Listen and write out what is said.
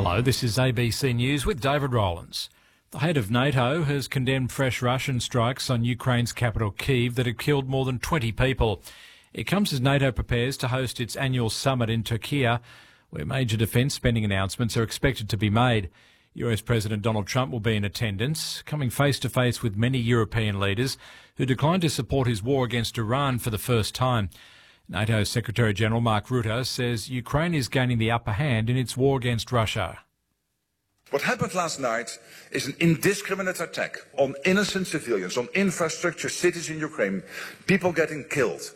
Hello, this is ABC News with David Rowlands. The head of NATO has condemned fresh Russian strikes on Ukraine's capital Kyiv that have killed more than 20 people. It comes as NATO prepares to host its annual summit in Turkey, where major defence spending announcements are expected to be made. US President Donald Trump will be in attendance, coming face to face with many European leaders who declined to support his war against Iran for the first time. NATO Secretary-General Mark Rutte says Ukraine is gaining the upper hand in its war against Russia. What happened last night is an indiscriminate attack on innocent civilians, on infrastructure, cities in Ukraine, people getting killed.